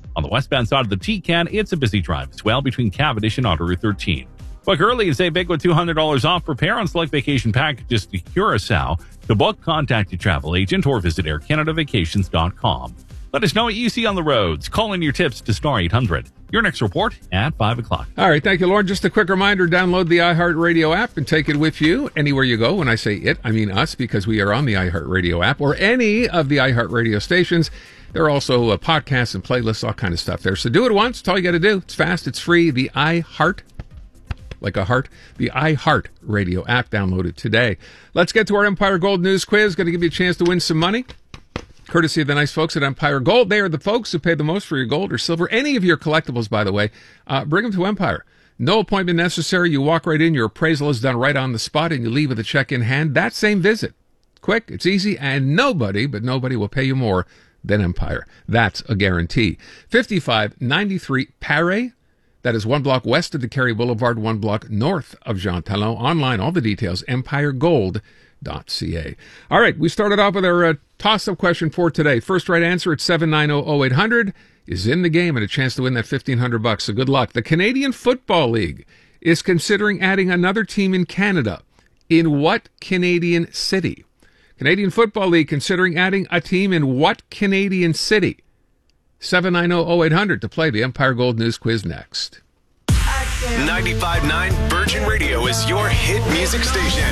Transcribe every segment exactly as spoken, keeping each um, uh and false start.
On the westbound side of the T-Can, it's a busy drive as well between Cavendish and Otter Route thirteen. Book early and save big with two hundred dollars off. Prepare on select vacation packages to Curacao. To book, contact your travel agent or visit air canada vacations dot com. Let us know what you see on the roads. Call in your tips to star eight hundred. Your next report at five o'clock. All right, thank you, Lauren. Just a quick reminder, download the iHeartRadio app and take it with you anywhere you go. When I say it, I mean us, because we are on the iHeartRadio app or any of the iHeartRadio stations. There are also uh, podcasts and playlists, all kind of stuff there. So do it once. It's all you got to do. It's fast. It's free. The iHeart, like a heart, the iHeartRadio app. Download it today. Let's get to our Empire Gold News quiz. Going to give you a chance to win some money, courtesy of the nice folks at Empire Gold. They are the folks who pay the most for your gold or silver. Any of your collectibles, by the way, uh, bring them to Empire. No appointment necessary. You walk right in. Your appraisal is done right on the spot, and you leave with a check in hand that same visit. Quick, it's easy, and nobody, but nobody will pay you more than Empire. That's a guarantee. fifty-five ninety-three Paray. That is one block west of the Carey Boulevard, one block north of Jean Talon. Online, all the details, empire gold dot c a. All right, we started off with our uh, toss-up question for today. First right answer at seven nine zero zero eight hundred is in the game and a chance to win that fifteen hundred bucks. So good luck. The Canadian Football League is considering adding another team in Canada. In what Canadian city? Canadian Football League considering adding a team in what Canadian city? seven nine zero zero eight hundred to play the Empire Gold News Quiz next. ninety-five point nine Virgin Radio is your hit music station.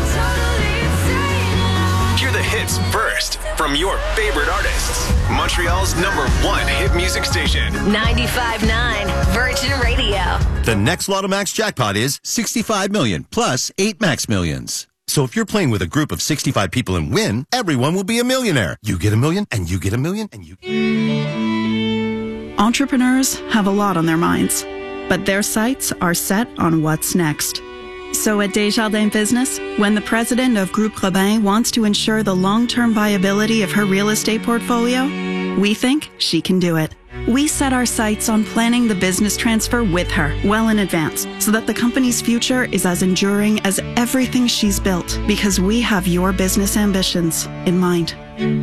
Hear the hits first from your favorite artists. Montreal's number one hit music station. ninety-five point nine Virgin Radio. The next Lotto Max jackpot is sixty-five million plus eight Max Millions. So if you're playing with a group of sixty-five people and win, everyone will be a millionaire. You get a million, and you get a million, and you... Entrepreneurs have a lot on their minds, but their sights are set on what's next. So at Desjardins Business, when the president of Groupe Robin wants to ensure the long-term viability of her real estate portfolio, we think she can do it. We set our sights on planning the business transfer with her well in advance so that the company's future is as enduring as everything she's built, because we have your business ambitions in mind.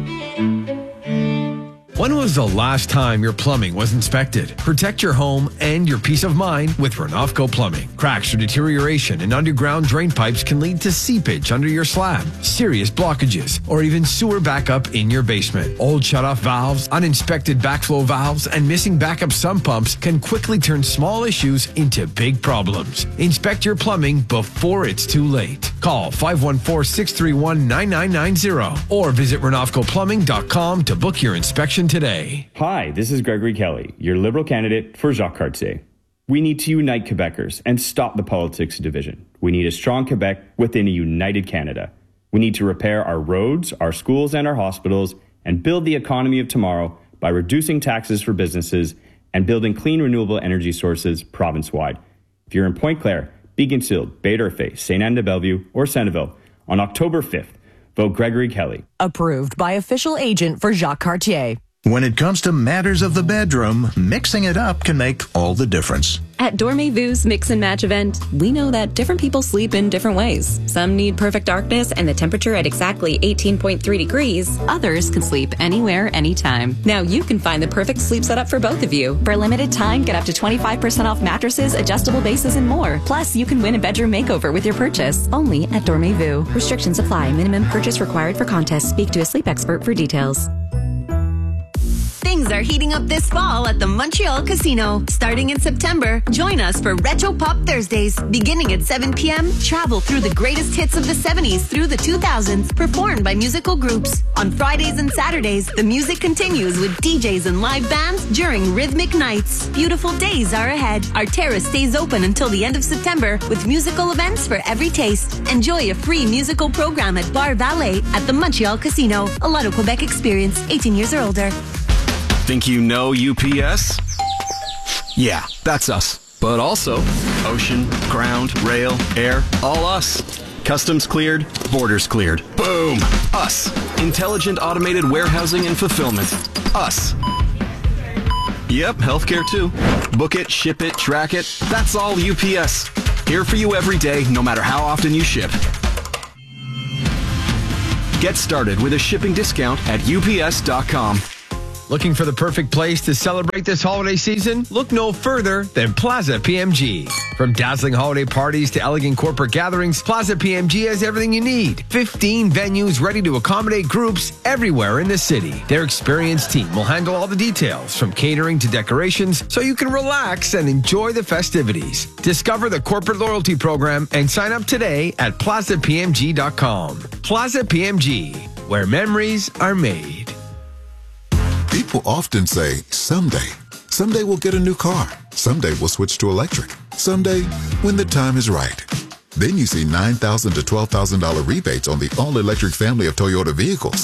When was the last time your plumbing was inspected? Protect your home and your peace of mind with Renovco Plumbing. Cracks or deterioration in underground drain pipes can lead to seepage under your slab, serious blockages, or even sewer backup in your basement. Old shutoff valves, uninspected backflow valves, and missing backup sump pumps can quickly turn small issues into big problems. Inspect your plumbing before it's too late. Call five one four, six three one, nine nine nine zero or visit renovco plumbing dot com to book your inspection today. Hi, this is Gregory Kelly, your Liberal candidate for Jacques Cartier. We need to unite Quebecers and stop the politics of division. We need a strong Quebec within a united Canada. We need to repair our roads, our schools, and our hospitals, and build the economy of tomorrow by reducing taxes for businesses and building clean renewable energy sources province-wide. If you're in Pointe-Claire, Beaconsfield, Bay-d'Urfé, Sainte Anne de Bellevue, or Centreville, on October fifth, vote Gregory Kelly. Approved by official agent for Jacques Cartier. When it comes to matters of the bedroom, mixing it up can make all the difference. At Dormez-Vu's Mix and Match event, we know that different people sleep in different ways. Some need perfect darkness and the temperature at exactly eighteen point three degrees. Others can sleep anywhere, anytime. Now you can find the perfect sleep setup for both of you. For a limited time, get up to twenty-five percent off mattresses, adjustable bases, and more. Plus, you can win a bedroom makeover with your purchase. Only at Dormez-Vu. Restrictions apply. Minimum purchase required for contest. Speak to a sleep expert for details. Things are heating up this fall at the Montreal Casino. Starting in September, join us for Retro Pop Thursdays. Beginning at seven p.m., travel through the greatest hits of the seventies through the two thousands, performed by musical groups. On Fridays and Saturdays, the music continues with D Js and live bands during rhythmic nights. Beautiful days are ahead. Our terrace stays open until the end of September with musical events for every taste. Enjoy a free musical program at Bar Valet at the Montreal Casino. A Lotto Quebec experience, eighteen years or older. Think you know U P S? Yeah, that's us. But also ocean, ground, rail, air, all us. Customs cleared, borders cleared. Boom! Us. Intelligent automated warehousing and fulfillment. Us. Yep, healthcare too. Book it, ship it, track it. That's all U P S. Here for you every day, no matter how often you ship. Get started with a shipping discount at U P S dot com. Looking for the perfect place to celebrate this holiday season? Look no further than Plaza P M G. From dazzling holiday parties to elegant corporate gatherings, Plaza P M G has everything you need. fifteen venues ready to accommodate groups everywhere in the city. Their experienced team will handle all the details, from catering to decorations, so you can relax and enjoy the festivities. Discover the corporate loyalty program and sign up today at plaza p m g dot com. Plaza P M G, where memories are made. People often say, someday. Someday we'll get a new car. Someday we'll switch to electric. Someday, when the time is right. Then you see nine thousand dollars to twelve thousand dollars rebates on the all-electric family of Toyota vehicles.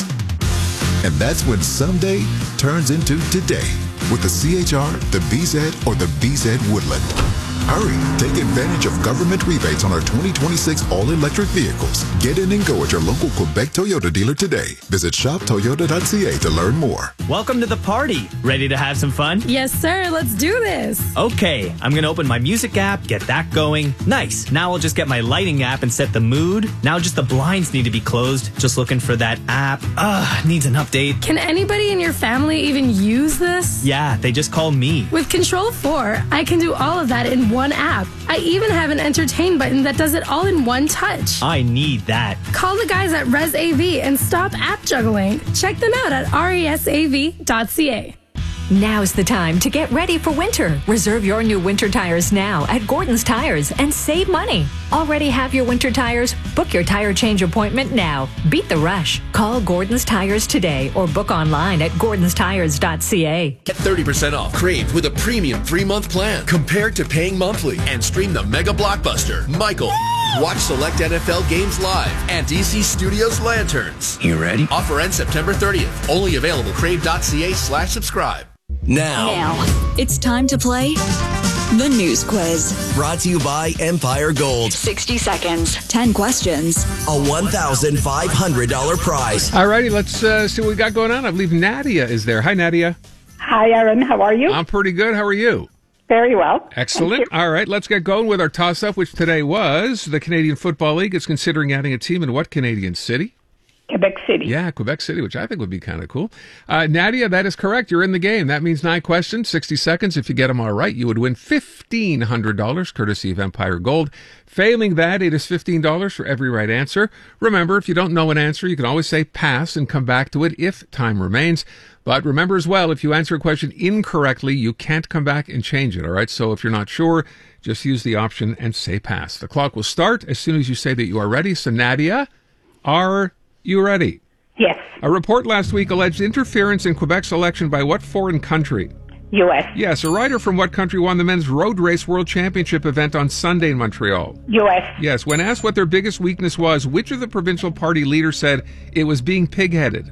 And that's when someday turns into today with the C H R, the B Z, or the B Z Woodland. Hurry, take advantage of government rebates on our twenty twenty-six all-electric vehicles. Get in and go at your local Quebec Toyota dealer today. Visit shop toyota dot c a to learn more. Welcome to the party. Ready to have some fun? Yes, sir. Let's do this. Okay, I'm going to open my music app, get that going. Nice. Now I'll just get my lighting app and set the mood. Now just the blinds need to be closed. Just looking for that app. Ugh, needs an update. Can anybody in your family even use this? Yeah, they just call me. With Control four, I can do all of that in one app. I even have an entertain button that does it all in one touch. I need that. Call the guys at Res A V and stop app juggling. Check them out at resav dot c a. Now's the time to get ready for winter. Reserve your new winter tires now at Gordon's Tires and save money. Already have your winter tires? Book your tire change appointment now. Beat the rush. Call Gordon's Tires today or book online at gordons tires dot c a. Get thirty percent off Crave with a premium three-month plan compared to paying monthly, and stream the mega blockbuster, Michael. Watch select N F L games live and D C Studios Lanterns. You ready? Offer ends September thirtieth. Only available crave dot c a slash subscribe. Now. Now. It's time to play the news quiz. Brought to you by Empire Gold. sixty seconds. ten questions. A one thousand five hundred dollars prize. All righty, let's uh, see what we got going on. I believe Nadia is there. Hi, Nadia. Hi, Aaron. How are you? I'm pretty good. How are you? Very well. Excellent. All right, let's get going with our toss-up, which today was the Canadian Football League is considering adding a team in what Canadian city? Quebec City. Yeah, Quebec City, which I think would be kind of cool. Uh, Nadia, that is correct. You're in the game. That means nine questions, sixty seconds. If you get them all right, you would win fifteen hundred dollars, courtesy of Empire Gold. Failing that, it is fifteen dollars for every right answer. Remember, if you don't know an answer, you can always say pass and come back to it if time remains. But remember as well, if you answer a question incorrectly, you can't come back and change it, all right? So if you're not sure, just use the option and say pass. The clock will start as soon as you say that you are ready. So, Nadia, are you ready? Yes. A report last week alleged interference in Quebec's election by what foreign country? U S. Yes. A rider from what country won the men's road race world championship event on Sunday in Montreal? U S. Yes. When asked what their biggest weakness was, which of the provincial party leaders said it was being pig-headed?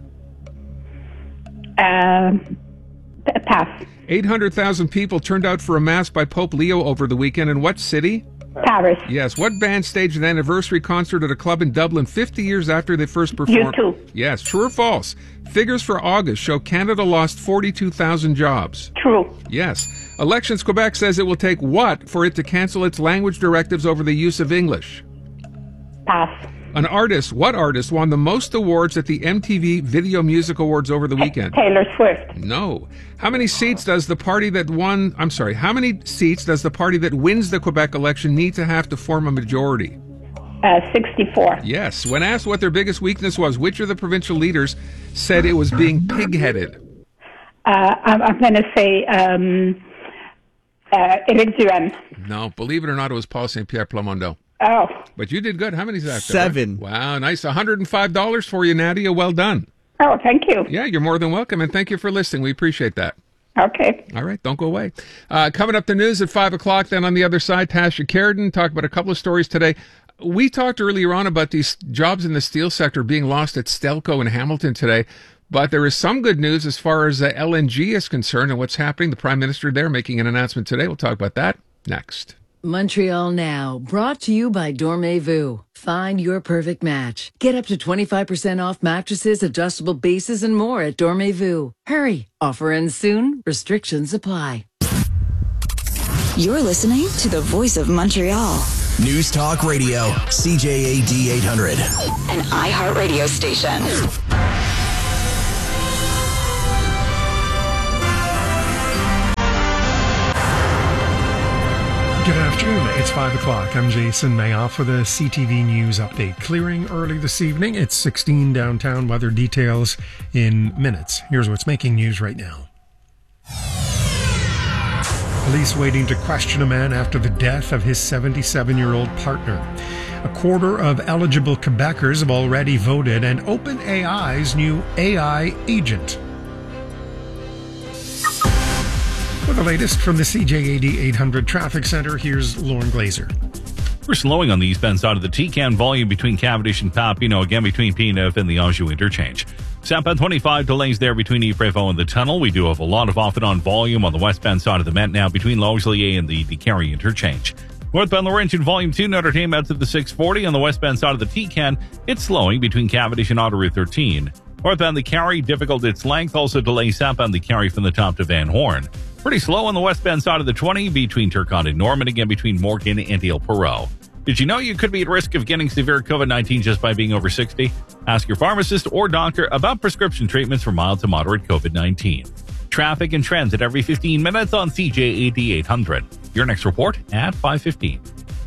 Um, pass. eight hundred thousand people turned out for a mass by Pope Leo over the weekend in what city? Paris. Yes. What band staged an anniversary concert at a club in Dublin fifty years after they first performed? U two. Yes. True or false? Figures for August show Canada lost forty-two thousand jobs. True. Yes. Elections Quebec says it will take what for it to cancel its language directives over the use of English? Pass. An artist, what artist won the most awards at the M T V Video Music Awards over the weekend? Taylor Swift. No. How many seats does the party that won, I'm sorry, how many seats does the party that wins the Quebec election need to have to form a majority? Uh, sixty-four. Yes. When asked what their biggest weakness was, which of the provincial leaders said it was being pig-headed? Uh, I'm, I'm going to say um, uh, Éric Duhaime. No. Believe it or not, it was Paul Saint Pierre Plamondon. Oh. But you did good. How many is that? Seven. Right? Wow, nice. one hundred five dollars for you, Nadia. Well done. Oh, thank you. Yeah, you're more than welcome, and thank you for listening. We appreciate that. Okay. All right, don't go away. Uh, coming up, the news at five o'clock. Then on the other side, Tasha Carradine, talk about a couple of stories today. We talked earlier on about these jobs in the steel sector being lost at Stelco in Hamilton today. But there is some good news as far as uh, L N G is concerned and what's happening. The Prime Minister there making an announcement today. We'll talk about that next. Montreal Now, brought to you by Dormez-vous. Find your perfect match. Get up to twenty-five percent off mattresses, adjustable bases, and more at Dormez-vous. Hurry, offer ends soon. Restrictions apply. You're listening to the Voice of Montreal. News Talk Radio, C J A D eight hundred. An iHeart radio station. Good afternoon. It's five o'clock. I'm Jason Mayoff for the C T V News Update. Clearing early this evening. It's sixteen downtown. Weather details in minutes. Here's what's making news right now. Police waiting to question a man after the death of his seventy-seven-year-old partner. A quarter of eligible Quebecers have already voted, and OpenAI's new A I agent. With the latest from the C J A D eight hundred Traffic Center, here's Lauren Glazer. We're slowing on the eastbound side of the T-Can volume between Cavendish and Papineau, again between P N F and the Anjou interchange. Southbound twenty-five delays there between Ypres-Faux and the tunnel. We do have a lot of off and on volume on the westbound side of the Met now between Logellier and the DeCarry interchange. Northbound Laurentian volume two, Notre Dame out to the six forty on the westbound side of the T-Can. It's slowing between Cavendish and Autoroute thirteen. Northbound the Carry, difficult its length, also delays southbound the Carry from the top to Van Horn. Pretty slow on the westbound side of the twenty between Turcotte and Norman, again between Morgan and Ile Perrot. Did you know you could be at risk of getting severe COVID nineteen just by being over sixty? Ask your pharmacist or doctor about prescription treatments for mild to moderate COVID nineteen. Traffic and trends at every fifteen minutes on C J A D eight hundred. Your next report at five fifteen.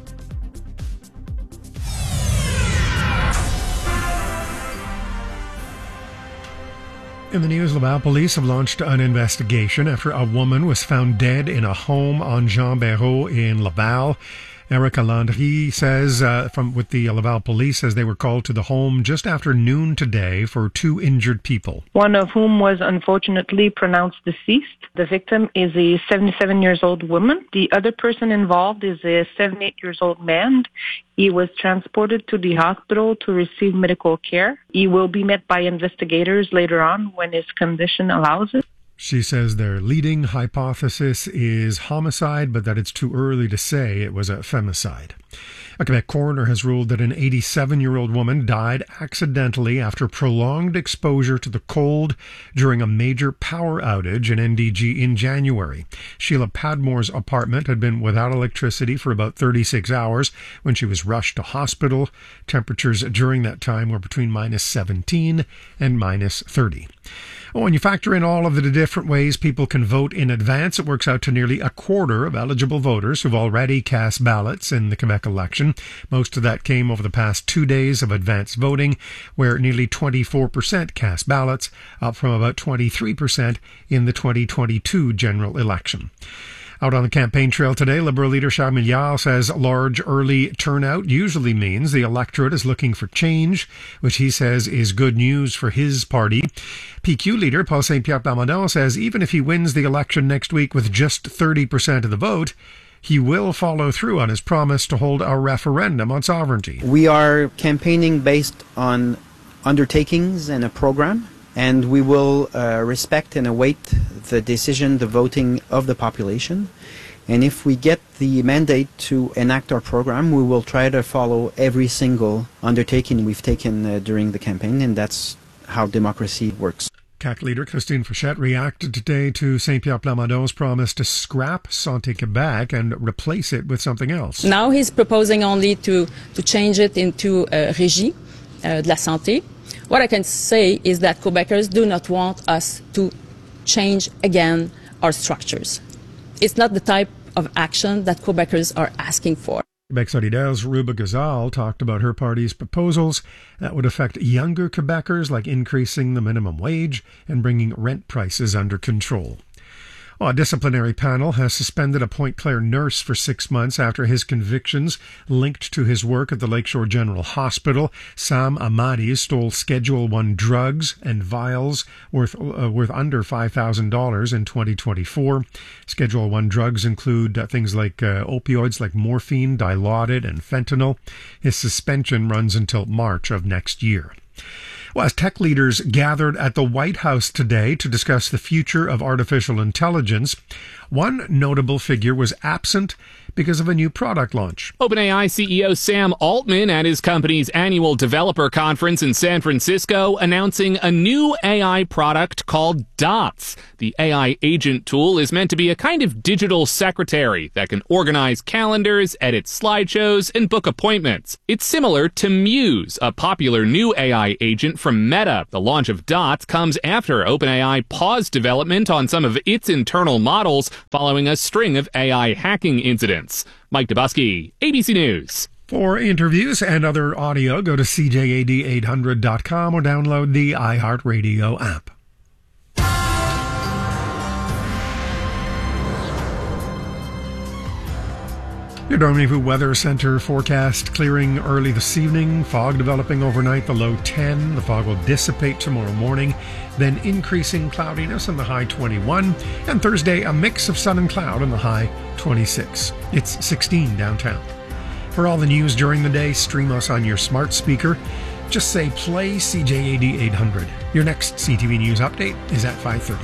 In the news, Laval police have launched an investigation after a woman was found dead in a home on Jean Béraud in Laval. Erica Landry says, uh, from with the Laval police, says they were called to the home just after noon today for two injured people. One of whom was unfortunately pronounced deceased. The victim is a seventy-seven years old woman. The other person involved is a seventy-eight years old man. He was transported to the hospital to receive medical care. He will be met by investigators later on when his condition allows it. She says their leading hypothesis is homicide, but that it's too early to say it was a femicide. A Quebec coroner has ruled that an eighty-seven-year-old woman died accidentally after prolonged exposure to the cold during a major power outage in N D G in January. Sheila Padmore's apartment had been without electricity for about thirty-six hours when she was rushed to hospital. Temperatures during that time were between minus seventeen and minus thirty. Oh, when you factor in all of the different ways people can vote in advance, it works out to nearly a quarter of eligible voters who've already cast ballots in the Quebec election. Most of that came over the past two days of advance voting, where nearly twenty-four percent cast ballots, up from about twenty-three percent in the twenty twenty-two general election. Out on the campaign trail today, Liberal leader Charles Milliard says large early turnout usually means the electorate is looking for change, which he says is good news for his party. P Q leader Paul Saint-Pierre Plamondon says even if he wins the election next week with just thirty percent of the vote, he will follow through on his promise to hold a referendum on sovereignty. We are campaigning based on undertakings and a program, and we will uh, respect and await the decision, the voting of the population. And if we get the mandate to enact our program, we will try to follow every single undertaking we've taken uh, during the campaign, and that's how democracy works. C A Q leader Christine Frechette reacted today to Saint-Pierre Plamondon's promise to scrap Santé Québec and replace it with something else. Now he's proposing only to, to change it into uh, Régie uh, de la Santé. What I can say is that Quebecers do not want us to change again our structures. It's not the type of action that Quebecers are asking for. Quebec Solidaires' Ruba Gazal talked about her party's proposals that would affect younger Quebecers, like increasing the minimum wage and bringing rent prices under control. Well, a disciplinary panel has suspended a Pointe Claire nurse for six months after his convictions linked to his work at the Lakeshore General Hospital. Sam Amadi stole Schedule one drugs and vials worth uh, worth under five thousand dollars in twenty twenty-four. Schedule one drugs include uh, things like uh, opioids like morphine, Dilaudid, and fentanyl. His suspension runs until March of next year. Well, as tech leaders gathered at the White House today to discuss the future of artificial intelligence, one notable figure was absent because of a new product launch. OpenAI C E O Sam Altman at his company's annual developer conference in San Francisco announcing a new A I product called Dots. The A I agent tool is meant to be a kind of digital secretary that can organize calendars, edit slideshows, and book appointments. It's similar to Muse, a popular new A I agent from Meta. The launch of Dots comes after OpenAI paused development on some of its internal models following a string of A I hacking incidents. Mike Dubusky, A B C News. For interviews and other audio, go to C J A D eight hundred dot com or download the iHeartRadio app. Your Dormez-vous Weather Center forecast: clearing early this evening, fog developing overnight, the low ten. The fog will dissipate tomorrow morning, then increasing cloudiness in the high twenty-one. And Thursday, a mix of sun and cloud in the high twenty-six. It's sixteen downtown. For all the news during the day, stream us on your smart speaker. Just say play C J A D eight hundred. Your next C T V News update is at five thirty.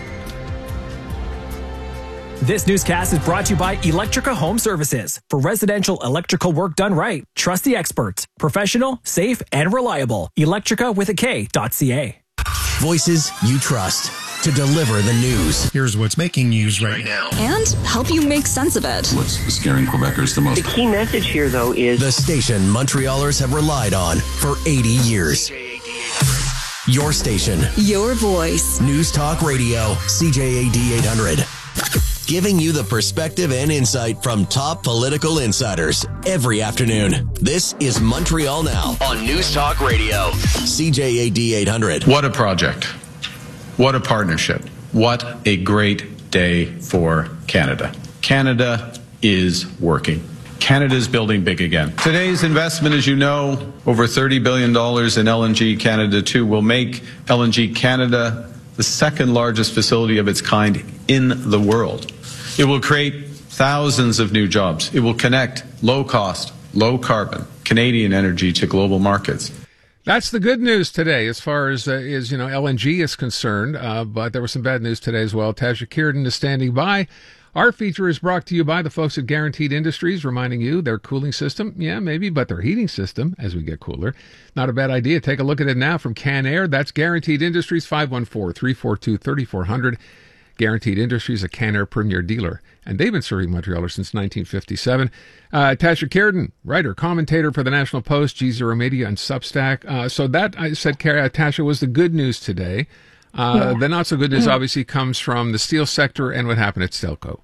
This newscast is brought to you by Electrica Home Services. For residential electrical work done right, trust the experts. Professional, safe, and reliable. Electrica with a K dot C A. Voices you trust to deliver the news. Here's what's making news right now. And help you make sense of it. What's scaring Quebecers the most? The key message here, though, is the station Montrealers have relied on for eighty years. Your station. Your voice. News Talk Radio, C J A D eight hundred. Giving you the perspective and insight from top political insiders every afternoon. This is Montreal Now on News Talk Radio, C J A D eight hundred. What a project. What a partnership. What a great day for Canada. Canada is working. Canada is building big again. Today's investment, as you know, over thirty billion dollars in L N G Canada two will make L N G Canada the second largest facility of its kind in the world. It will create thousands of new jobs. It will connect low-cost, low-carbon Canadian energy to global markets. That's the good news today as far as, uh, is, you know, L N G is concerned, uh, but there was some bad news today as well. Tasha Kierden is standing by. Our feature is brought to you by the folks at Guaranteed Industries, reminding you their cooling system, yeah, maybe, but their heating system, as we get cooler, not a bad idea. Take a look at it now from Canair. That's Guaranteed Industries, five one four, three four two, three four zero zero. Guaranteed Industries, a Canair premier dealer, and they've been serving Montrealers since nineteen fifty-seven. Uh, Tasha Kierden, writer, commentator for the National Post, G Zero Media, and Substack. Uh, so that, I said, Tasha, was the good news today. Uh, yeah. The not so good news obviously comes from the steel sector and what happened at Stelco.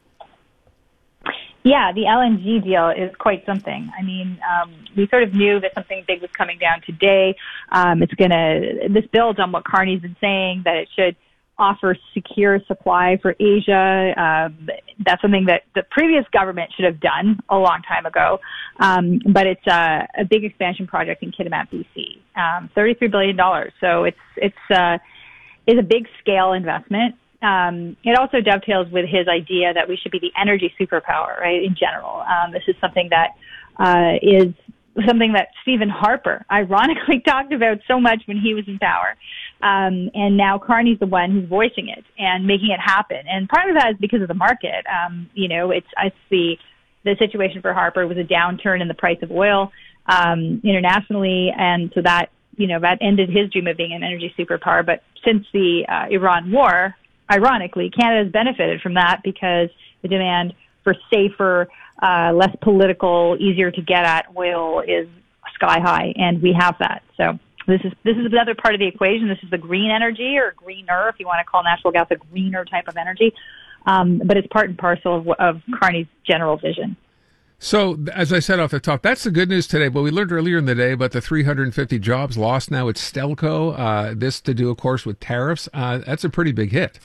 Yeah, the L N G deal is quite something. I mean, um, we sort of knew that something big was coming down today. Um, it's going to, this builds on what Carney's been saying, that it should offer secure supply for Asia. Um, that's something that the previous government should have done a long time ago. Um, but it's a, a big expansion project in Kitimat, B C. Um, thirty-three billion dollars. So it's, it's, uh, is a big scale investment. Um, it also dovetails with his idea that we should be the energy superpower, right, in general. Um, this is something that uh, is something that Stephen Harper ironically talked about so much when he was in power. Um, and now Carney's the one who's voicing it and making it happen. And part of that is because of the market. Um, you know, it's, it's the, the situation for Harper was a downturn in the price of oil um, internationally. And so that, you know, that ended his dream of being an energy superpower. But since the uh, Iran war, ironically, Canada has benefited from that because the demand for safer, uh, less political, easier to get at oil is sky high, and we have that. So this is this is another part of the equation. This is the green energy, or greener, if you want to call natural gas a greener type of energy. Um, but it's part and parcel of, of Carney's general vision. So, as I said off the top, that's the good news today. But we learned earlier in the day about the three hundred fifty jobs lost now at Stelco. Uh, this to do, of course, with tariffs. Uh, that's a pretty big hit.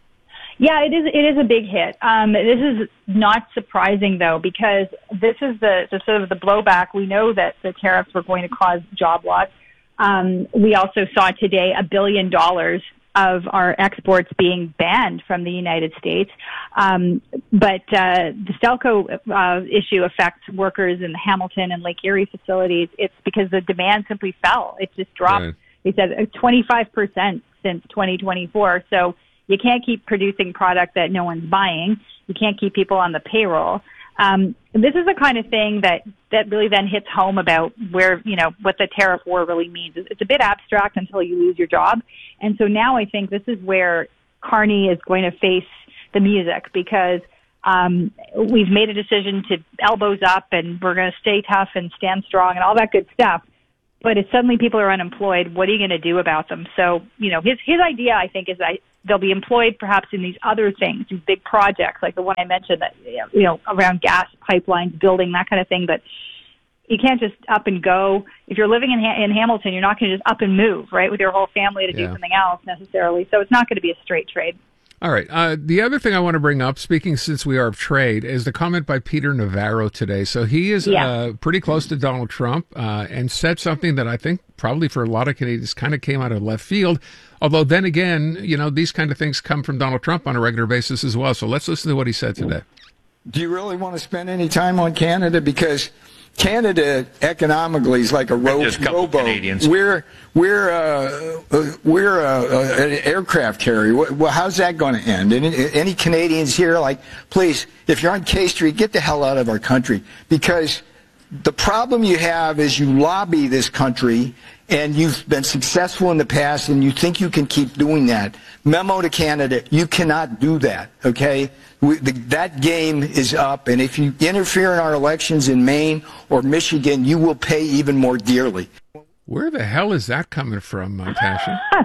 Yeah, it is. It is a big hit. Um, this is not surprising, though, because this is the, the sort of the blowback. We know that the tariffs were going to cause job loss. Um, we also saw today a billion dollars of our exports being banned from the United States. Um, but uh, the Stelco uh, issue affects workers in the Hamilton and Lake Erie facilities. It's because the demand simply fell. It just dropped. Right. They said twenty-five percent since twenty twenty-four. So you can't keep producing product that no one's buying. You can't keep people on the payroll. Um, this is the kind of thing that, that really then hits home about where, you know, what the tariff war really means. It's a bit abstract until you lose your job. And so now I think this is where Carney is going to face the music, because um, we've made a decision to elbows up and we're going to stay tough and stand strong and all that good stuff. But if suddenly people are unemployed, what are you going to do about them? So, you know, his his idea, I think, is that they'll be employed perhaps in these other things, these big projects like the one I mentioned, that you know, around gas pipelines, building, that kind of thing. But you can't just up and go. If you're living in ha- in Hamilton, you're not going to just up and move, right, with your whole family to Yeah. do something else necessarily. So it's not going to be a straight trade. All right. Uh, the other thing I want to bring up, speaking since we are of trade, is the comment by Peter Navarro today. So he is Yeah. uh, pretty close to Donald Trump uh, and said something that I think probably for a lot of Canadians kind of came out of left field. Although then again, you know, these kind of things come from Donald Trump on a regular basis as well. So let's listen to what he said today. Do you really want to spend any time on Canada? Because Canada economically is like a ro- Just a couple rowboat. Canadians. We're we're uh, uh, we're uh, uh, an aircraft carrier. Well, how's that going to end? Any, any Canadians here, like, please, if you're on K Street, get the hell out of our country, because the problem you have is you lobby this country and you've been successful in the past and you think you can keep doing that. Memo to Canada, you cannot do that, okay? We, the, that game is up, and if you interfere in our elections in Maine or Michigan, you will pay even more dearly. Where the hell is that coming from, uh, Tasha? Uh,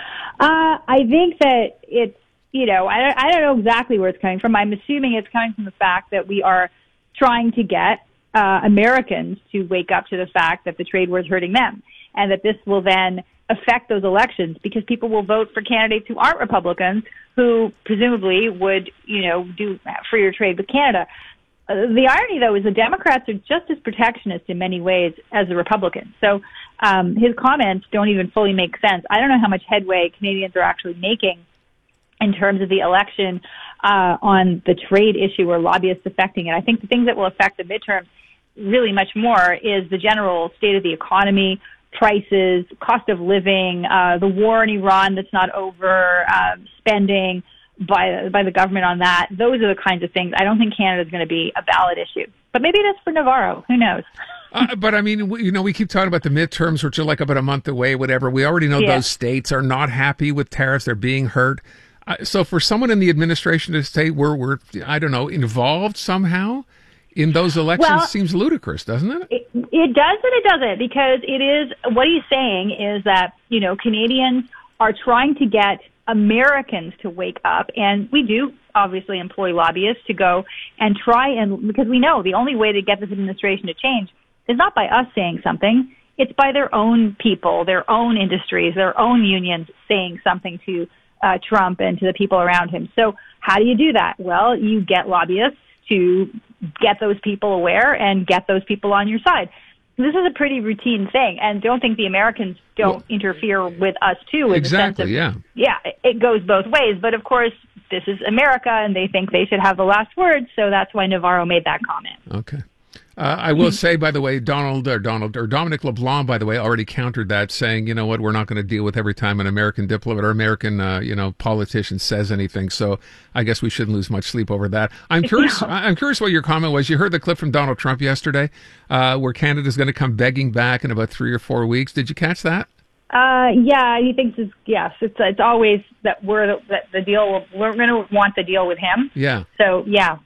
I think that it's, you know, I, I don't know exactly where it's coming from. I'm assuming it's coming from the fact that we are trying to get uh, Americans to wake up to the fact that the trade war is hurting them, and that this will then affect those elections because people will vote for candidates who aren't Republicans, who presumably would, you know, do freer trade with Canada. Uh, the irony, though, is the Democrats are just as protectionist in many ways as the Republicans. So um, his comments don't even fully make sense. I don't know how much headway Canadians are actually making in terms of the election uh, on the trade issue or lobbyists affecting it. I think the things that will affect the midterms really much more is the general state of the economy, prices, cost of living, uh, the war in Iran that's not over, uh, spending by by the government on that. Those are the kinds of things. I don't think Canada is going to be a ballot issue. But maybe it is for Navarro. Who knows? uh, but I mean, we, you know, we keep talking about the midterms, which are like about a month away, whatever. We already know Yeah. those states are not happy with tariffs. They're being hurt. Uh, so for someone in the administration to say we're, we're, I don't know, involved somehow in those elections Well, seems ludicrous, doesn't it? It, it does and it doesn't, because it is, what he's saying is that, you know, Canadians are trying to get Americans to wake up, and we do obviously employ lobbyists to go and try and, because we know the only way to get this administration to change is not by us saying something, it's by their own people, their own industries, their own unions saying something to uh, Trump and to the people around him. So how do you do that? Well, you get lobbyists to get those people aware and get those people on your side. This is a pretty routine thing, and don't think the Americans don't well, interfere with us too. In exactly, the sense of, yeah. Yeah, it goes both ways, but of course, this is America, and they think they should have the last word, so that's why Navarro made that comment. Okay. Uh, I will say, by the way, Donald or Donald or Dominic LeBlanc, by the way, already countered that, saying, you know what, we're not going to deal with every time an American diplomat or American, uh, you know, politician says anything. So I guess we shouldn't lose much sleep over that. I'm curious. Yeah. I'm curious what your comment was. You heard the clip from Donald Trump yesterday, uh, where Canada's going to come begging back in about three or four weeks. Did you catch that? Uh, yeah, he thinks it's, yes, it's it's always that we're the, that the deal. Will, we're going to want the deal with him. Yeah. So yeah.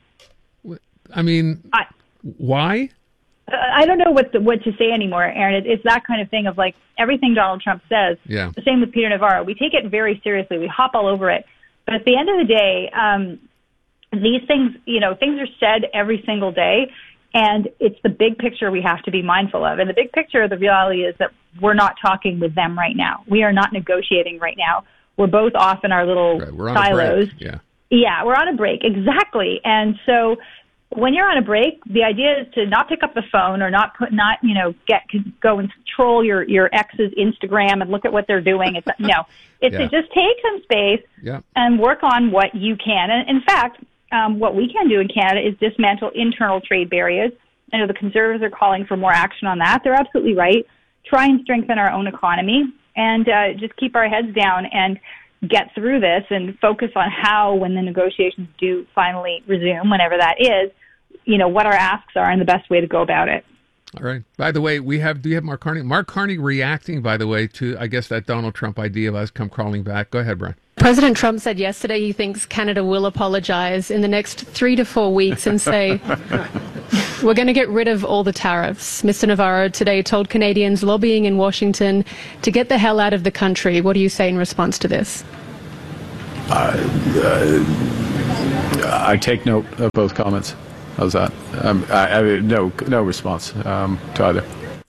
I mean. I, Why? I don't know what the, what to say anymore, Aaron. It, it's that kind of thing of like everything Donald Trump says. Yeah. The same with Peter Navarro. We take it very seriously. We hop all over it. But at the end of the day, um, these things, you know, things are said every single day, and it's the big picture we have to be mindful of. And the big picture, the reality is that we're not talking with them right now. We are not negotiating right now. We're both off in our little right. we're on silos. A break. Yeah. Yeah, we're on a break. Exactly. And so when you're on a break, the idea is to not pick up the phone or not put, not, you know, get, go and troll your, your ex's Instagram and look at what they're doing. It's no, it's Yeah. to just take some space Yeah. and work on what you can. And in fact, um, what we can do in Canada is dismantle internal trade barriers. I know the Conservatives are calling for more action on that. They're absolutely right. Try and strengthen our own economy and uh, just keep our heads down and get through this and focus on how, when the negotiations do finally resume, whenever that is, you know, what our asks are and the best way to go about it. All right. By the way, we have, do you have Mark Carney? Mark Carney reacting, by the way, to, I guess, that Donald Trump idea of us come crawling back. Go ahead, Brian. President Trump said yesterday he thinks Canada will apologize in the next three to four weeks and say, we're going to get rid of all the tariffs. Mister Navarro today told Canadians lobbying in Washington to get the hell out of the country. What do you say in response to this? uh, I take note of both comments. How's that? Um, I, I, no, no response um, to either.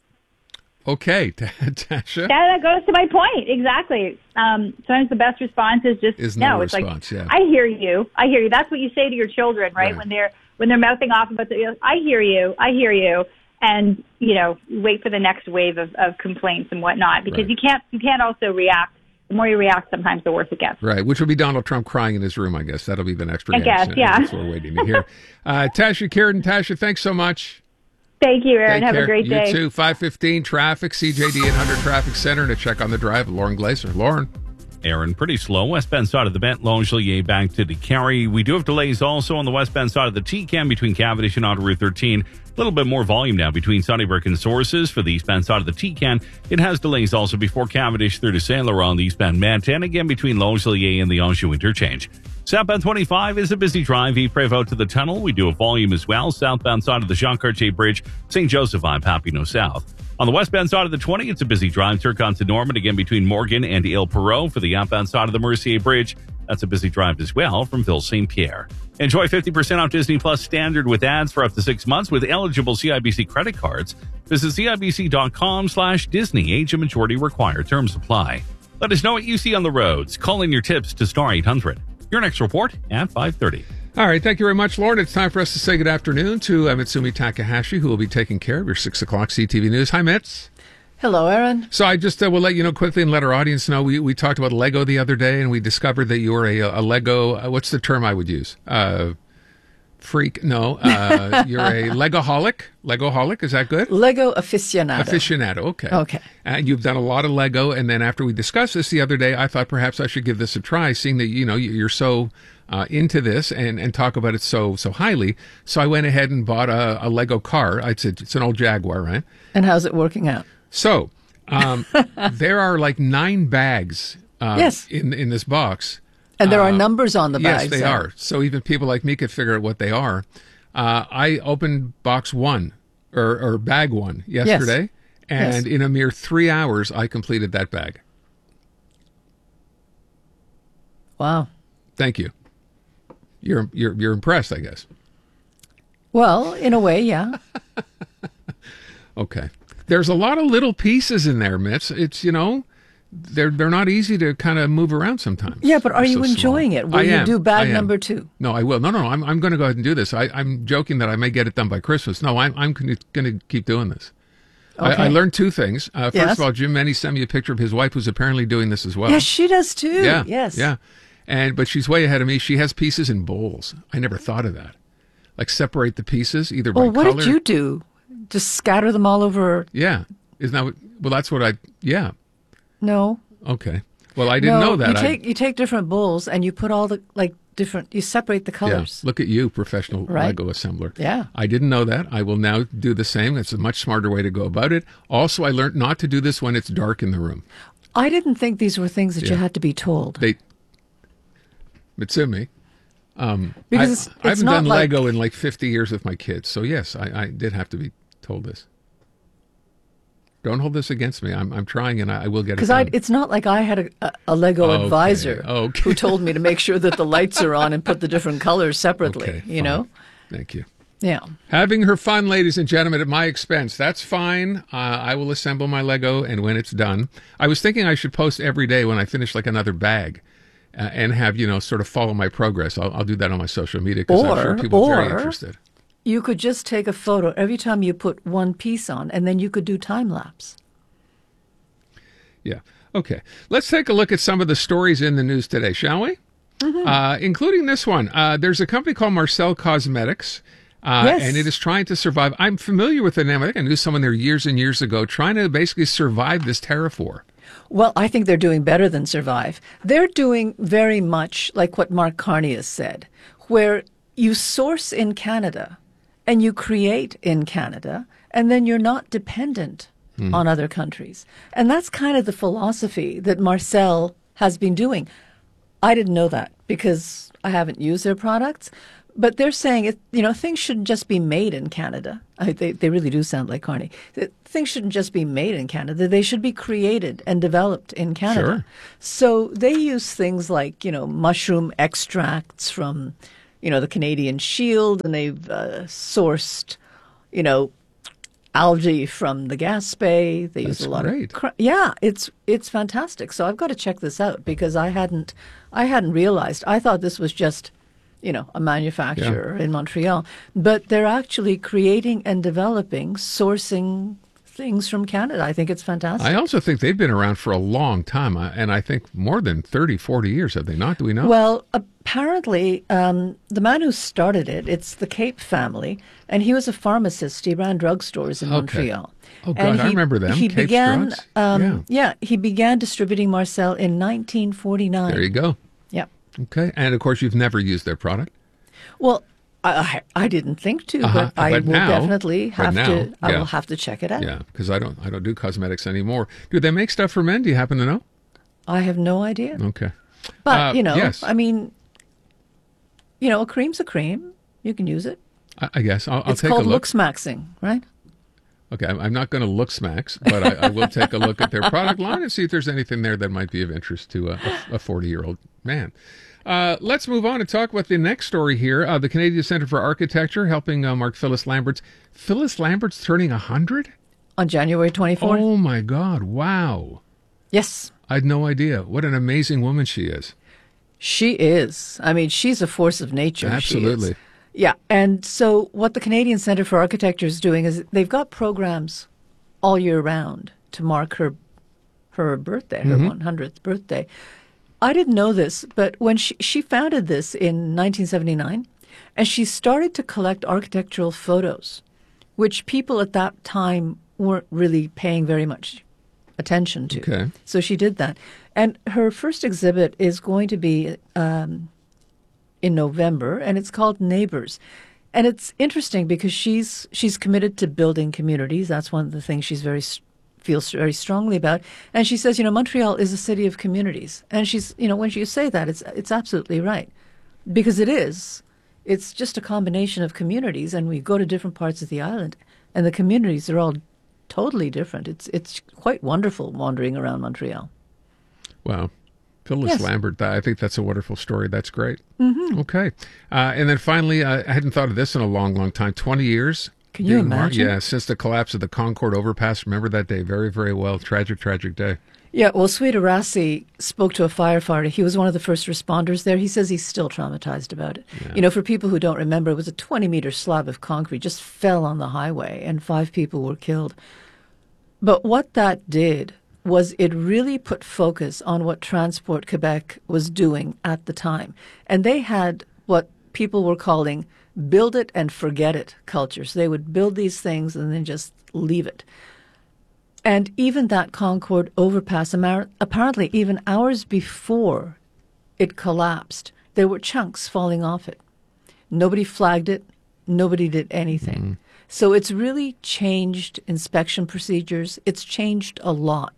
Okay, Tasha. That, that goes to my point. Exactly. Um, sometimes the best response is just is no. no. It's response, like, yeah. I hear you. I hear you. That's what you say to your children, right? Right. When they're when they're mouthing off about the, you know, I hear you. I hear you. And you know, wait for the next wave of, of complaints and whatnot, because Right. you can't you can't also react. The more you react, sometimes the worse it gets. Right, which will be Donald Trump crying in his room, I guess. That'll be the next I reaction. guess, yeah. That's what we're waiting to hear. Uh, Tasha Kieran, Tasha, thanks so much. Thank you, Aaron. Take Have care. a great day. You too. five fifteen traffic, C J D eight hundred Traffic Center, and a check on the drive. Lauren Glazer. Lauren. Aaron, pretty slow. Westbound side of the Bent, Longueuil back to DeCarry. We do have delays also on the westbound side of the T C A M between Cavendish and Auto Route thirteen. A little bit more volume now between Sunnybrook and Sources for the eastbound side of the T C A M. It has delays also before Cavendish through to Saint Laurent on the eastbound Mant, and again between Longueuil and the Anjou interchange. Southbound twenty-five is a busy drive. Yves-Prévost to the tunnel. We do have volume as well. Southbound side of the Jean Cartier Bridge, Saint Joseph on Papineau South. On the westbound side of the twenty, it's a busy drive. Turcon to Norman, again between Morgan and Ile Perrot. For the outbound side of the Mercier Bridge, that's a busy drive as well from Ville Saint Pierre. Enjoy fifty percent off Disney Plus Standard with ads for up to six months with eligible C I B C credit cards. Visit cibc.com slash Disney. Age and maturity required. Terms apply. Let us know what you see on the roads. Call in your tips to Star eight hundred. Your next report at five thirty. All right, thank you very much, Lauren. It's time for us to say good afternoon to uh, Mitsumi Takahashi, who will be taking care of your six o'clock C T V News. Hi, Mitz. Hello, Aaron. So I just uh, will let you know quickly and let our audience know, we, we talked about Lego the other day, and we discovered that you are a, a Lego, uh, what's the term I would use? Uh, freak? No, uh, you're a Legoholic. Legoholic, is that good? Lego aficionado. Aficionado, okay. Okay. And you've done a lot of Lego, and then after we discussed this the other day, I thought perhaps I should give this a try, seeing that, you know, you're so uh, into this and, and talk about it so so highly. So I went ahead and bought a, a Lego car. It's, a, it's an old Jaguar, right? And how's it working out? So um, there are like nine bags uh, yes. in, in this box. And there are Uh, numbers on the bags. Yes, they there. are. So even people like me could figure out what they are. Uh, I opened box one, or, or bag one, yesterday, Yes. and Yes. in a mere three hours, I completed that bag. Wow. Thank you. You're you're you're impressed, I guess. Well, in a way, yeah. Okay. There's a lot of little pieces in there, Mitz. It's, you know, they're they're not easy to kind of move around sometimes. Yeah, but are They're you so enjoying small. it? Will I you am. do I bag am. number two? No, I will. No, no, no. I'm I'm going to go ahead and do this. I, I'm joking that I may get it done by Christmas. No, I'm I'm going to keep doing this. Okay. I, I learned two things. Uh, first Yes. of all, Jim Menny sent me a picture of his wife, who's apparently doing this as well. Yes, she does too. Yeah. Yes. Yeah. And but she's way ahead of me. She has pieces in bowls. I never thought of that. Like separate the pieces either by Well, what color. did you do? Just scatter them all over? Yeah. Isn't that what, well? That's what I. Yeah. No. Okay. Well, I didn't no, know that. You I- take you take different bowls and you put all the like different. You separate the colors. Yeah. Look at you, professional Right. Lego assembler. Yeah. I didn't know that. I will now do the same. It's a much smarter way to go about it. Also, I learned not to do this when it's dark in the room. I didn't think these were things that you Yeah. had to be told. They, Mitsumi. Um, Because I, it's- I it's haven't not done like- Lego in like fifty years with my kids. So yes, I, I did have to be told this. Don't hold this against me. I'm I'm trying, and I, I will get it Because done. it's not like I had a, a, a Lego Okay, advisor okay. who told me to make sure that the lights are on and put the different colors separately. Okay, you fine. know? Thank you. Yeah. Having her fun, ladies and gentlemen, at my expense. That's fine. Uh, I will assemble my Lego, and when it's done, I was thinking I should post every day when I finish like another bag, uh, and have you know sort of follow my progress. I'll, I'll do that on my social media because I'm sure Or- people are very or- interested. You could just take a photo every time you put one piece on, and then you could do time lapse. Yeah. Okay. Let's take a look at some of the stories in the news today, shall we? Mm-hmm. Uh, including this one. Uh, there's a company called Marcel Cosmetics. Uh, Yes. And it is trying to survive. I'm familiar with the name. I think I knew someone there years and years ago trying to basically survive this tariff war. Well, I think they're doing better than survive. They're doing very much like what Mark Carney has said, where you source in Canada and you create in Canada, and then you're not dependent Hmm. on other countries. And that's kind of the philosophy that Marcel has been doing. I didn't know that because I haven't used their products, But they're saying, it, you know, things shouldn't just be made in Canada. I, they, they really do sound like Carney. Things shouldn't just be made in Canada. They should be created and developed in Canada. Sure. So they use things like, you know, mushroom extracts from, you know, the Canadian Shield, and they've uh, sourced, you know, algae from the Gaspé. They use That's a lot great. of cr- yeah, it's it's fantastic. So I've got to check this out because I hadn't I hadn't realized. I thought this was just, you know, a manufacturer yeah. in Montreal, but they're actually creating and developing, sourcing things from Canada. I think it's fantastic. I also think they've been around for a long time, uh, and I think more than thirty, forty years, have they not? Do we know? Well, apparently, um, the man who started it, it's the Cape family, and he was a pharmacist. He ran drugstores in Okay. Montreal. Oh, God, and I remember them. He Cape's began, drugs? um, Yeah. yeah, he began distributing Marcel in nineteen forty-nine. There you go. Yeah. Okay, and of course, you've never used their product. Well, I, I didn't think to, Uh-huh. but I But will now- definitely but have now, to. I yeah. will have to check it out. Yeah, because I don't, I don't do cosmetics anymore. Do they make stuff for men? Do you happen to know? I have no idea. Okay, But Uh, you know, yes. I mean, you know, a cream's a cream. You can use it. I, I guess I'll, I'll It's take called a look. Looksmaxing, right? Okay, I'm, I'm not going to look smacks, but I, I will take a look at their product line and see if there's anything there that might be of interest to a, a forty-year-old man. Uh, let's move on and talk about the next story here. Uh, the Canadian Centre for Architecture helping uh, mark Phyllis Lambert's. Phyllis Lambert's turning one hundred? On January twenty-fourth. Oh, my God. Wow. Yes. I had no idea. What an amazing woman she is. She is. I mean, she's a force of nature. she is. Absolutely. Yeah. And so what the Canadian Centre for Architecture is doing is they've got programs all year round to mark her her birthday, her Mhm. one hundredth birthday. I didn't know this, but when she, she founded this in nineteen seventy-nine, and she started to collect architectural photos, which people at that time weren't really paying very much attention to. Okay. So she did that. And her first exhibit is going to be um, in November, and it's called Neighbors. And it's interesting because she's she's committed to building communities. That's one of the things she's very s- feels very strongly about. And she says, you know, Montreal is a city of communities. And she's, you know, when you say that, it's it's absolutely right, because it is. It's just a combination of communities, and we go to different parts of the island, and the communities are all totally different. It's it's quite wonderful wandering around Montreal. Wow. Phyllis Yes. Lambert, I think that's a wonderful story. That's great. Mhm. Okay. Uh, and then finally, uh, I hadn't thought of this in a long, long time. twenty years. Can you being mar- imagine? Yeah, since the collapse of the Concord overpass. Remember that day very, very well. Tragic, tragic day. Yeah, well, Sweet Arasi spoke to a firefighter. He was one of the first responders there. He says he's still traumatized about it. You know, for people who don't remember, it was a twenty-meter slab of concrete just fell on the highway, and five people were killed. But what that did was it really put focus on what Transport Quebec was doing at the time. And they had what people were calling build it and forget it culture. So they would build these things and then just leave it. And even that Concord overpass, amar- apparently even hours before it collapsed, there were chunks falling off it. Nobody flagged it. Nobody did anything. So it's really changed inspection procedures. It's changed a lot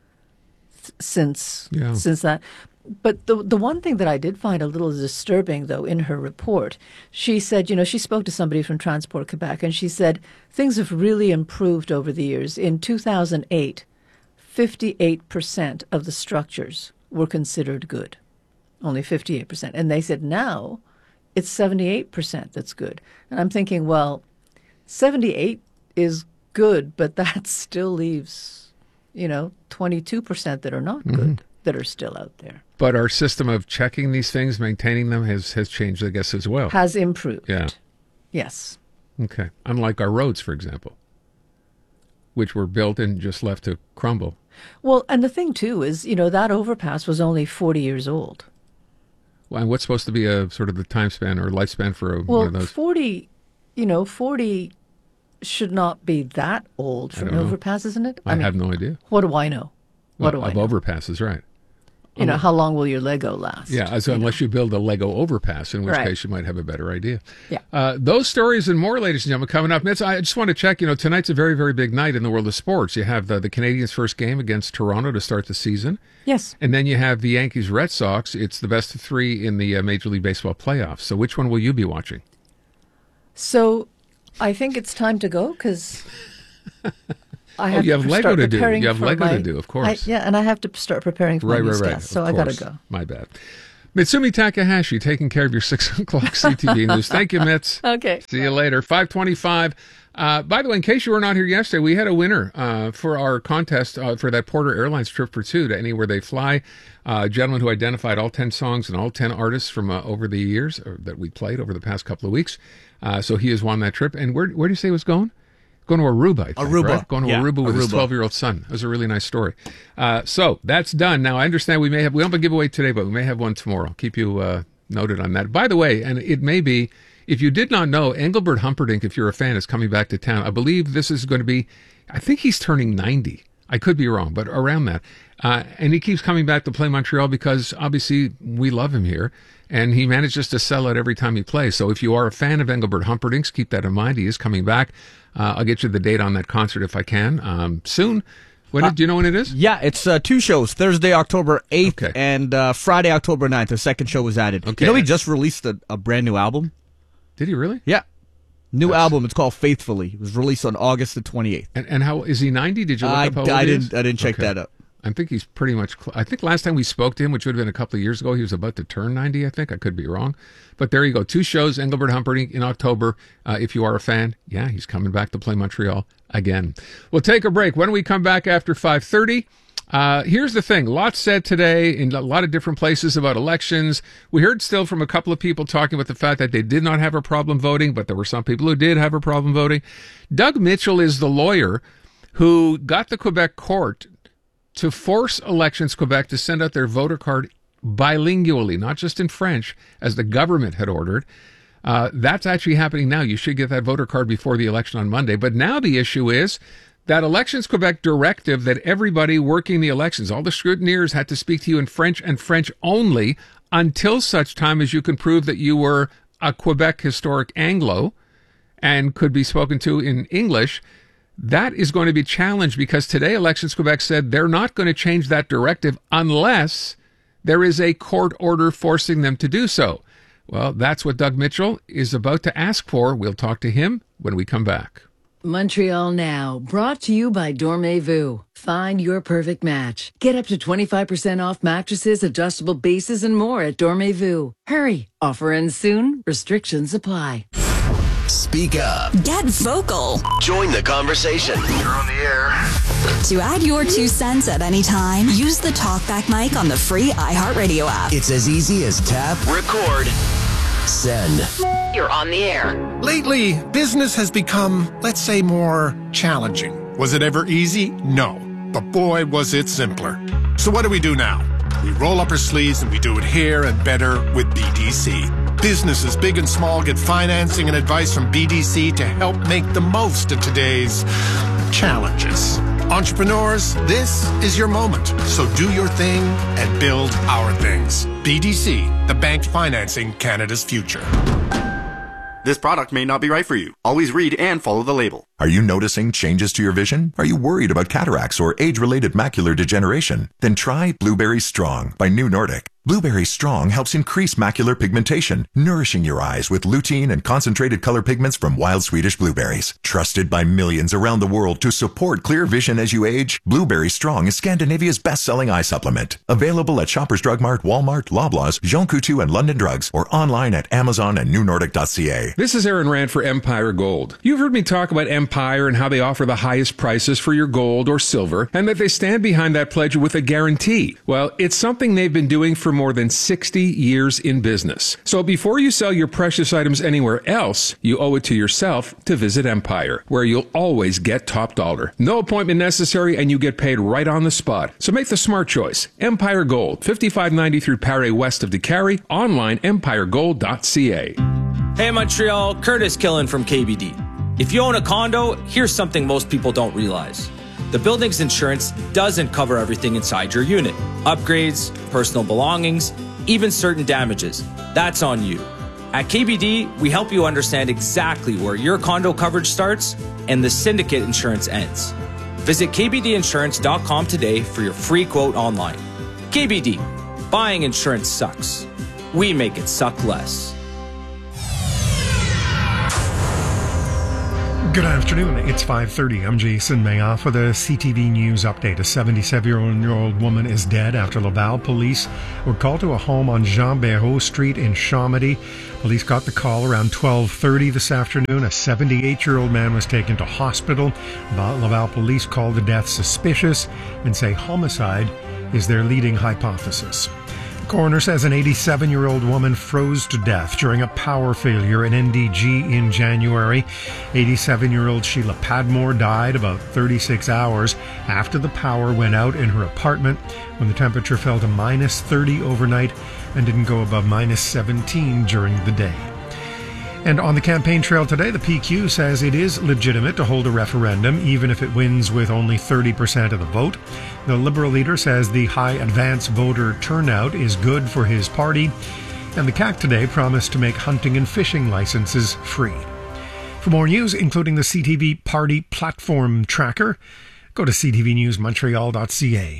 th- since Yeah. since that. But the the one thing that I did find a little disturbing, though, in her report, she said, you know, she spoke to somebody from Transport Quebec, and she said things have really improved over the years. In two thousand eight, fifty-eight percent of the structures were considered good, only fifty-eight percent. And they said now it's seventy-eight percent that's good. And I'm thinking, well, seventy-eight is good, but that still leaves, you know, twenty-two percent that are not good, that are still out there. But our system of checking these things, maintaining them, has, has changed, I guess, as well. Has improved. Yeah. Yes. Okay. Unlike our roads, for example, which were built and just left to crumble. Well, and the thing, too, is, you know, that overpass was only forty years old. Well, and what's supposed to be a sort of the time span or lifespan for a, Well, one of those? forty, you know, forty should not be that old for I an don't know. overpass, isn't it? I, have no idea. What do I know? What Well, do I of know? overpasses, right? You know, how long will your Lego last? Yeah, so unless you build a Lego overpass, in which Right. case you might have a better idea. Yeah. Uh, those stories and more, ladies and gentlemen, coming up. Mitz, I just want to check, you know, tonight's a very, very big night in the world of sports. You have the, the Canadiens' first game against Toronto to start the season. Yes. And then you have the Yankees-Red Sox. It's the best of three in the uh, Major League Baseball playoffs. So which one will you be watching? So I think it's time to go because I Oh, have you to have Lego start to do. preparing You have for Lego my- to do, of course. I, yeah, and I have to start preparing for Right, my right, right. newscast, so Of I got to course. go. My bad. Mitsumi Takahashi taking care of your six o'clock C T V news. Thank you, Mitz. Okay. See you later. five twenty-five. Uh, by the way, in case you were not here yesterday, we had a winner uh, for our contest uh, for that Porter Airlines trip for two to anywhere they fly. Uh, a gentleman who identified all ten songs and all ten artists from uh, over the years or that we played over the past couple of weeks. Uh, so he has won that trip. And where where do you say he was going? Going to Aruba, I think, Aruba. right? Going to Yeah, Aruba with his Aruba. twelve-year-old son. That was a really nice story. Uh, so that's done. Now, I understand we may have, we don't have a giveaway today, but we may have one tomorrow. I'll keep you uh, noted on that. By the way, and it may be, if you did not know, Engelbert Humperdinck, if you're a fan, is coming back to town. I believe this is going to be, I think he's turning ninety. I could be wrong, but around that. Uh, and he keeps coming back to play Montreal because obviously we love him here. And he manages to sell out every time he plays. So if you are a fan of Engelbert Humperdinck, keep that in mind. He is coming back. Uh, I'll get you the date on that concert if I can um, soon. When Uh, do you know when it is? Yeah, it's uh, two shows. Thursday, October eighth, and uh, Friday, October ninth. The second show was added. Okay. You know, he just released a, a brand new album. Did he really? Yeah. New album. It's called Faithfully. It was released on August the twenty-eighth. And, and how is he ninety? Did you look I, up how old I he didn't. is? I didn't check Okay. that up. I think he's pretty much. Cl- I think last time we spoke to him, which would have been a couple of years ago, he was about to turn ninety. I think I could be wrong, but there you go. Two shows, Engelbert Humperdinck in October. Uh, if you are a fan, yeah, he's coming back to play Montreal again. We'll take a break. When we come back after five thirty. Uh, here's the thing. Lots said today in a lot of different places about elections. We heard still from a couple of people talking about the fact that they did not have a problem voting, but there were some people who did have a problem voting. Doug Mitchell is the lawyer who got the Quebec court to force Elections Quebec to send out their voter card bilingually, not just in French, as the government had ordered. Uh, that's actually happening now. You should get that voter card before the election on Monday. But now the issue is that Elections Quebec directive that everybody working the elections, all the scrutineers, had to speak to you in French and French only until such time as you can prove that you were a Quebec historic Anglo and could be spoken to in English. That is going to be challenged because today Elections Quebec said they're not going to change that directive unless there is a court order forcing them to do so. Well, that's what Doug Mitchell is about to ask for. We'll talk to him when we come back. Montreal Now, brought to you by Dormez-vous. Find your perfect match. Get up to twenty-five percent off mattresses, adjustable bases, and more at Dormez-vous. Hurry, offer ends soon. Restrictions apply. Speak up. Get vocal. Join the conversation. You're on the air. To add your two cents at any time, use the TalkBack mic on the free iHeartRadio app. It's as easy as tap, record, send. You're on the air. Lately, business has become, let's say, more challenging. Was it ever easy? No. But boy, was it simpler. So what do we do now? We roll up our sleeves and we do it here and better with B D C. Businesses big and small get financing and advice from B D C to help make the most of today's challenges. Entrepreneurs, this is your moment. So do your thing and build our things. B D C, the bank financing Canada's future. This product may not be right for you. Always read and follow the label. Are you noticing changes to your vision? Are you worried about cataracts or age-related macular degeneration? Then try Blueberry Strong by New Nordic. Blueberry Strong helps increase macular pigmentation, nourishing your eyes with lutein and concentrated color pigments from wild Swedish blueberries. Trusted by millions around the world to support clear vision as you age, Blueberry Strong is Scandinavia's best-selling eye supplement. Available at Shoppers Drug Mart, Walmart, Loblaws, Jean Coutu, and London Drugs, or online at Amazon and new nordic dot c a. This is Aaron Rand for Empire Gold. You've heard me talk about Empire and how they offer the highest prices for your gold or silver, and that they stand behind that pledge with a guarantee. Well, it's something they've been doing for more than sixty years in business. So before you sell your precious items anywhere else, you owe it to yourself to visit Empire, where you'll always get top dollar. No appointment necessary, and you get paid right on the spot. So make the smart choice. Empire Gold, fifty-five ninety-three Paré west of DeCarry, online empire gold dot c a. Hey Montreal, Curtis Killen from K B D. If you own a condo, here's something most people don't realize. the building's insurance doesn't cover everything inside your unit. Upgrades, personal belongings, even certain damages. That's on you. At K B D, we help you understand exactly where your condo coverage starts and the syndicate insurance ends. Visit k b d insurance dot com today for your free quote online. K B D, buying insurance sucks. We make it suck less. Good afternoon. It's five thirty. I'm Jason Mayoff with a C T V News update. A seventy-seven-year-old woman is dead after Laval police were called to a home on Jean Béraud Street in Chomedy. Police got the call around twelve thirty this afternoon. A seventy-eight-year-old man was taken to hospital. Laval police call the death suspicious and say homicide is their leading hypothesis. The coroner says an eighty-seven-year-old woman froze to death during a power failure in N D G in January. eighty-seven-year-old Sheila Padmore died about thirty-six hours after the power went out in her apartment when the temperature fell to minus thirty overnight and didn't go above minus seventeen during the day. And on the campaign trail today, the P Q says it is legitimate to hold a referendum, even if it wins with only thirty percent of the vote. The Liberal leader says the high advance voter turnout is good for his party. And the C A Q today promised to make hunting and fishing licenses free. For more news, including the C T V Party Platform Tracker, go to c t v news montreal dot c a.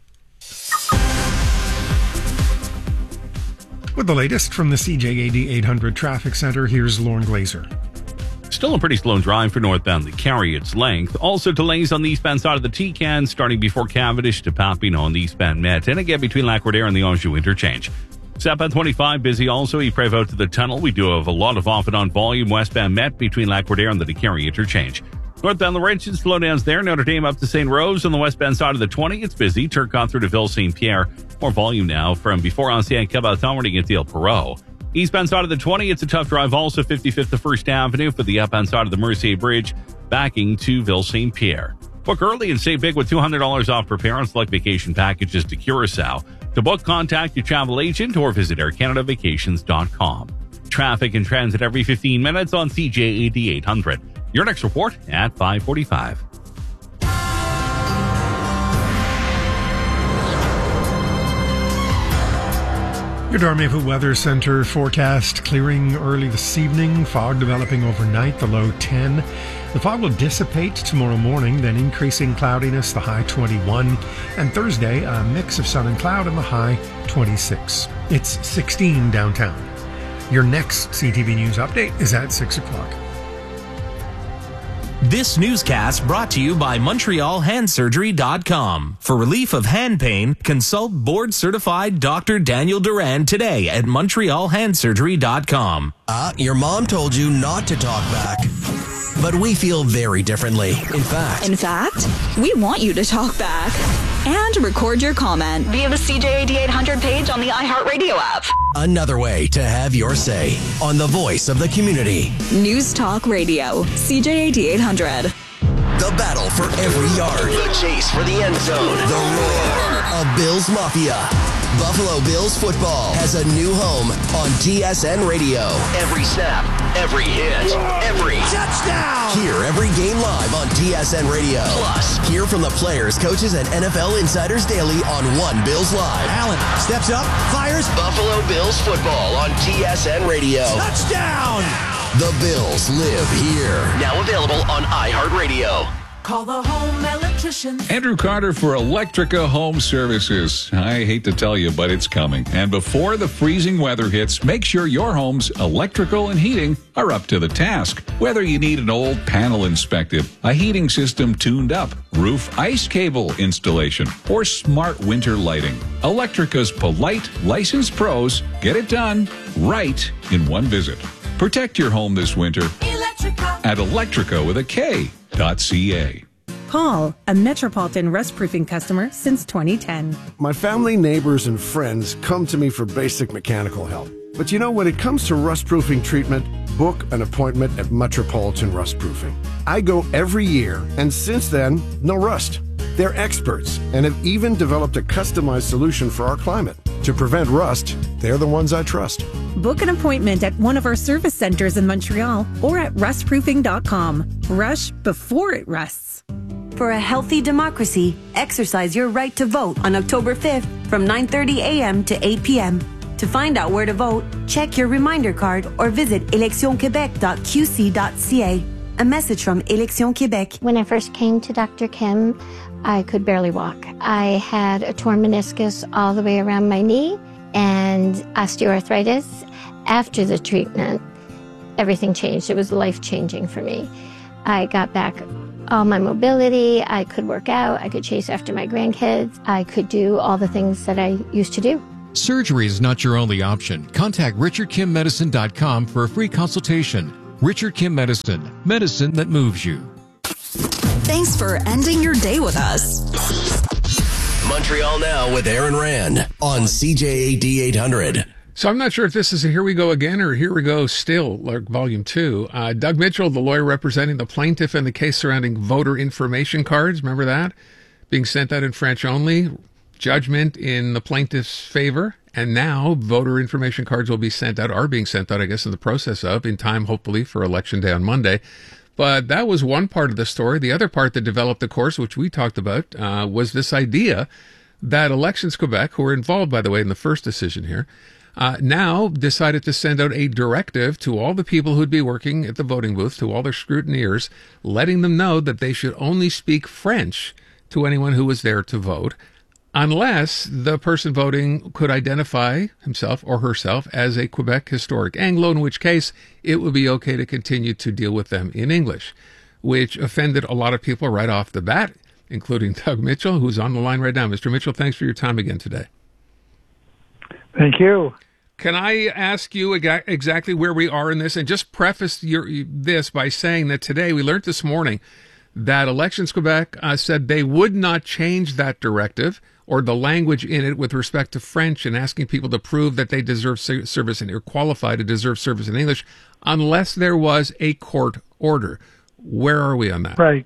With the latest from the C J A D eight hundred Traffic Center, here's Lauren Glazer. Still a pretty slow drive for northbound to carry its length. Also delays on the eastbound side of the T C A N, starting before Cavendish to Papineau on the eastbound Met, and again between Lac-Roder and the Anjou interchange. Southbound twenty-five busy also. Ypres to the tunnel. We do have a lot of off and on volume westbound Met between Lac-Roder and the Décarie interchange. Northbound Laurentian slowdowns there. Notre Dame up to Saint Rose on the westbound side of the twenty. It's busy. Turcotte through to Ville Saint Pierre. More volume now from before Ancien Cabaton when you get to El Perot. Eastbound side of the twenty, it's a tough drive also. fifty-fifth to First Avenue for the upbound side of the Mercier Bridge, backing to Ville Saint Pierre. Book early and save big with two hundred dollars off for parents select vacation packages to Curacao. To book, contact your travel agent or visit air canada vacations dot com. Traffic and transit every fifteen minutes on C J A D eight hundred. Your next report at five forty-five. Your Dormevu Weather Center forecast: clearing early this evening, fog developing overnight, the low ten. The fog will dissipate tomorrow morning, then increasing cloudiness, the high twenty-one. And Thursday, a mix of sun and cloud and the high twenty-six. It's sixteen downtown. Your next C T V News update is at six o'clock. This newscast brought to you by Montreal Hand Surgery dot com. For relief of hand pain, consult board-certified Doctor Daniel Duran today at Montreal Hand Surgery dot com. Ah, uh, your mom told you not to talk back. But we feel very differently. In fact. In fact, we want you to talk back and record your comment via the C J A D eight hundred page on the iHeartRadio app. Another way to have your say on the voice of the community. News Talk Radio, C J A D eight hundred. The battle for every yard. The chase for the end zone. The roar of Bills Mafia. Buffalo Bills football has a new home on T S N Radio. Every snap, every hit, every touchdown. Hear every game live on T S N Radio. Plus, hear from the players, coaches, and N F L insiders daily on One Bills Live. Allen steps up, fires. Buffalo Bills football on T S N Radio. Touchdown! The Bills live here. Now available on iHeartRadio. Call the home electrician. Andrew Carter for Electrica Home Services. I hate to tell you, but it's coming. And before the freezing weather hits, make sure your home's electrical and heating are up to the task. Whether you need an old panel inspected, a heating system tuned up, roof ice cable installation, or smart winter lighting, Electrica's polite, licensed pros get it done right in one visit. Protect your home this winter Electrica. At Electrica with a K. .ca. Paul, a Metropolitan Rust Proofing customer since twenty ten. My family, neighbors, and friends come to me for basic mechanical help. But you know, when it comes to rust proofing treatment, book an appointment at Metropolitan Rust Proofing. I go every year, and since then, no rust. They're experts and have even developed a customized solution for our climate. To prevent rust, they're the ones I trust. Book an appointment at one of our service centers in Montreal or at rust proofing dot com. Rush before it rusts. for a healthy democracy, exercise your right to vote on October fifth from nine thirty a.m. to eight p.m. To find out where to vote, check your reminder card or visit elections quebec dot q c dot c a. A message from Élections Québec. When I first came to Doctor Kim, I could barely walk. I had a torn meniscus all the way around my knee and osteoarthritis. After the treatment, everything changed. It was life-changing for me. I got back all my mobility. I could work out. I could chase after my grandkids. I could do all the things that I used to do. Surgery is not your only option. Contact richard kim medicine dot com for a free consultation. Richard Kim Medicine, medicine that moves you. Thanks for ending your day with us. Montreal Now with Aaron Rand on C J A D eight hundred. So I'm not sure if this is a Here We Go Again or Here We Go Still, like Volume two. Uh, Doug Mitchell, the lawyer representing the plaintiff in the case surrounding voter information cards, remember that? Being sent out in French only. Judgment in the plaintiff's favor. And now voter information cards will be sent out, are being sent out, I guess, in the process of, in time, hopefully, for Election Day on Monday. But that was one part of the story. The other part that developed the course, which we talked about, uh, was this idea that Elections Quebec, who were involved, by the way, in the first decision here, uh, now decided to send out a directive to all the people who'd be working at the voting booth, to all their scrutineers, letting them know that they should only speak French to anyone who was there to vote, unless the person voting could identify himself or herself as a Quebec Historic Anglo, in which case it would be okay to continue to deal with them in English, which offended a lot of people right off the bat, including Doug Mitchell, who's on the line right now. Mister Mitchell, thanks for your time again today. Thank you. Can I ask you ega- exactly where we are in this, and just preface your, this by saying that today we learned this morning that Elections Quebec uh, said they would not change that directive or the language in it with respect to French and asking people to prove that they deserve service in, or qualify to deserve service in English unless there was a court order. Where are we on that? Right.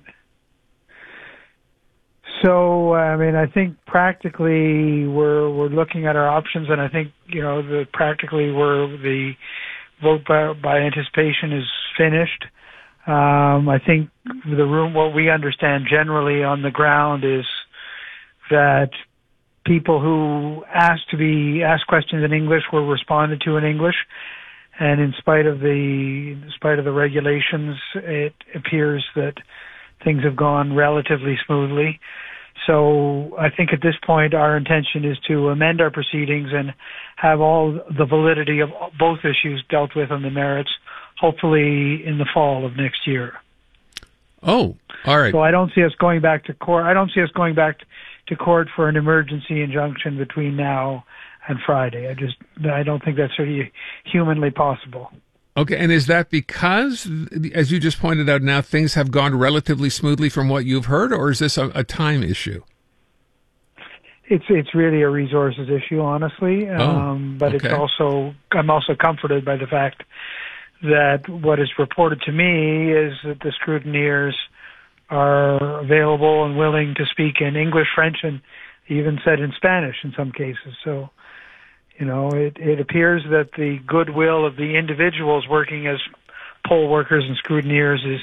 So, I mean, I think practically we're we're looking at our options, and I think, you know, the practically we're the vote by, by anticipation is finished. Um, I think the room, what we understand generally on the ground is that people who asked to be asked questions in English were responded to in English, and in spite of the in spite of the regulations, it appears that things have gone relatively smoothly. So I think at this point our intention is to amend our proceedings and have all the validity of both issues dealt with on the merits, hopefully in the fall of next year. Oh, all right. So I don't see us going back to court. I don't see us going back to court for an emergency injunction between now and Friday. I just, I don't think that's really humanly possible. Okay, and is that because, as you just pointed out now, things have gone relatively smoothly from what you've heard, or is this a, a time issue? It's it's really a resources issue, honestly. Oh, um, but okay. it's also, I'm also comforted by the fact that what is reported to me is that the scrutineers are available and willing to speak in English, French, and even said in Spanish in some cases. So, you know, it, it appears that the goodwill of the individuals working as poll workers and scrutineers is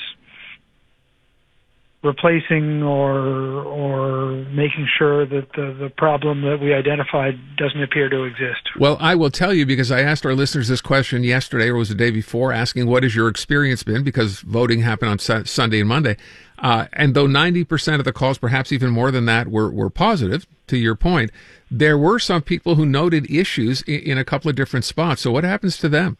replacing or or making sure that the, the problem that we identified doesn't appear to exist. Well, I will tell you, because I asked our listeners this question yesterday, or was the day before, asking what has your experience been, because voting happened on su- Sunday and Monday. Uh, and though ninety percent of the calls, perhaps even more than that, were, were positive, to your point, there were some people who noted issues in, in a couple of different spots. So what happens to them?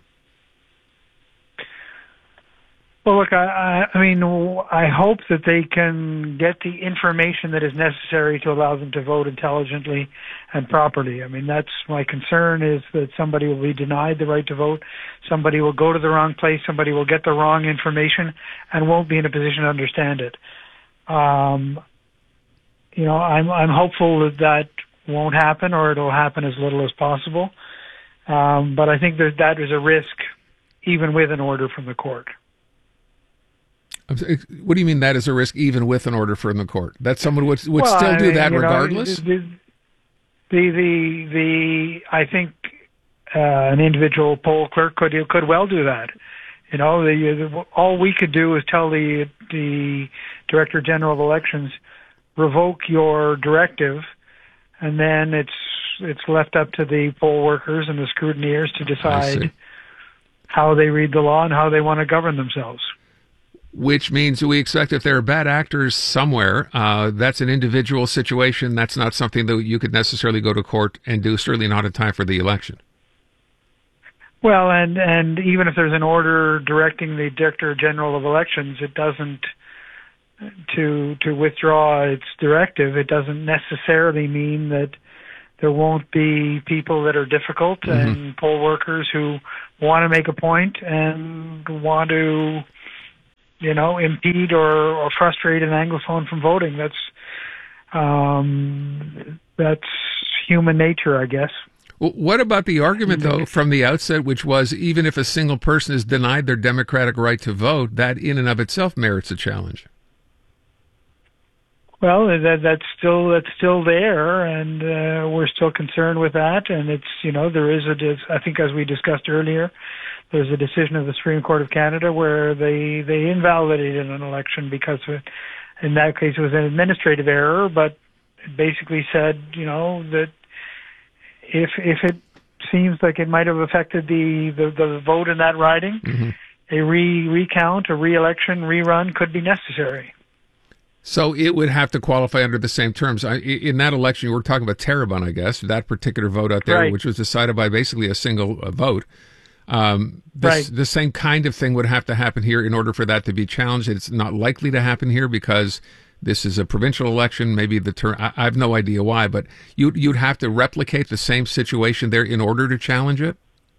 Well, look, I, I mean, I hope that they can get the information that is necessary to allow them to vote intelligently and properly. I mean, that's my concern, is that somebody will be denied the right to vote, somebody will go to the wrong place, somebody will get the wrong information and won't be in a position to understand it. Um, you know, I'm, I'm hopeful that that won't happen, or it'll happen as little as possible. Um, but I think that that is a risk even with an order from the court. What do you mean that is a risk even with an order from the court? That someone would would well, still I do mean, that you know, regardless? The, the, the, the, I think uh, an individual poll clerk could could well do that. You know, the, the, all we could do is tell the the Director General of Elections revoke your directive, and then it's it's left up to the poll workers and the scrutineers to decide how they read the law and how they want to govern themselves. Which means we expect if there are bad actors somewhere, uh, that's an individual situation. That's not something that you could necessarily go to court and do, certainly not in time for the election. Well, and, and even if there's an order directing the Director General of Elections, it doesn't, to to withdraw its directive, it doesn't necessarily mean that there won't be people that are difficult mm-hmm. and poll workers who want to make a point and want to, you know, impede or, or frustrate an Anglophone from voting. That's um, that's human nature, I guess. What about the argument, though, from the outset, which was even if a single person is denied their democratic right to vote, that in and of itself merits a challenge? Well, that, that's still that's still there, and uh, we're still concerned with that. And it's, you know, there is a, I think as we discussed earlier, there's a decision of the Supreme Court of Canada where they they invalidated an election because of, in that case it was an administrative error, but it basically said, you know, that if if it seems like it might have affected the, the, the vote in that riding, mm-hmm. a re recount, a re-election, rerun could be necessary. So it would have to qualify under the same terms. In that election, you were talking about Terrebonne, I guess, that particular vote out there, right. which was decided by basically a single uh, vote. Um, this, right. The same kind of thing would have to happen here in order for that to be challenged. It's not likely to happen here because this is a provincial election. Maybe the term, I, I have no idea why, but you, you'd have to replicate the same situation there in order to challenge it?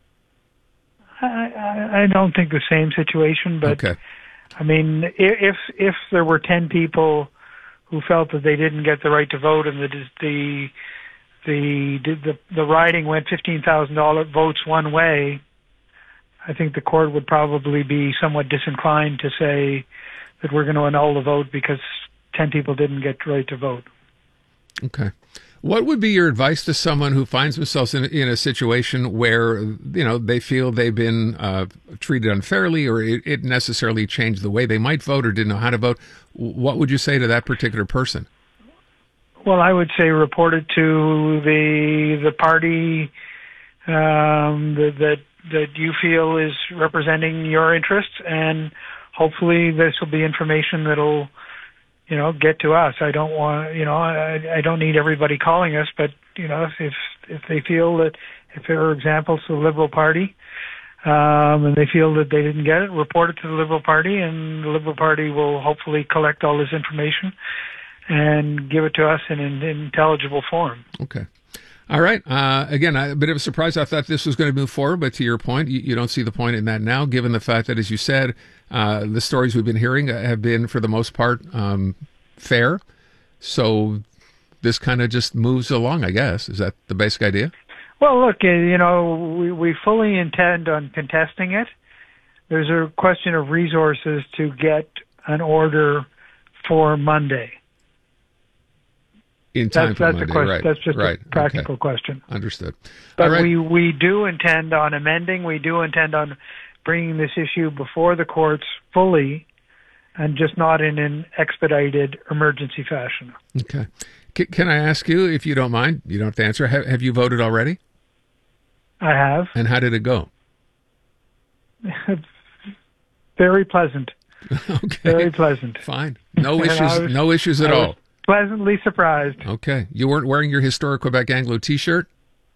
I, I, I don't think the same situation, but okay. I mean, if if there were ten people who felt that they didn't get the right to vote, and the the the the, the riding went fifteen thousand dollars votes one way, I think the court would probably be somewhat disinclined to say that we're going to annul the vote because ten people didn't get the right to vote. Okay. What would be your advice to someone who finds themselves in, in a situation where, you know, they feel they've been uh, treated unfairly, or it, it necessarily changed the way they might vote or didn't know how to vote? What would you say to that particular person? Well, I would say report it to the the party um, that, that that you feel is representing your interests, and hopefully this will be information that'll, you know, get to us. I don't want, you know, I, I don't need everybody calling us, but, you know, if if they feel that, if for example, it's the Liberal Party, um, and they feel that they didn't get it, report it to the Liberal Party, and the Liberal Party will hopefully collect all this information and give it to us in an intelligible form. Okay. All right. Uh, again, a bit of a surprise. I thought this was going to move forward, but to your point, you, you don't see the point in that now, given the fact that, as you said, uh, the stories we've been hearing have been, for the most part, um, fair. So this kind of just moves along, I guess. Is that the basic idea? Well, look, you know, we, we fully intend on contesting it. There's a question of resources to get an order for Monday. In time that's, for that's Monday, a question. right? That's just right. a practical okay. question. Understood. But All right. we, we do intend on amending. We do intend on bringing this issue before the courts fully, and just not in an expedited emergency fashion. Okay. C- can I ask you, if you don't mind, you don't have to answer, have, have you voted already? I have. And how did it go? Very pleasant. Okay. Very pleasant. Fine. No issues. No issues at I all. Pleasantly surprised. Okay. You weren't wearing your Historic Quebec Anglo T-shirt?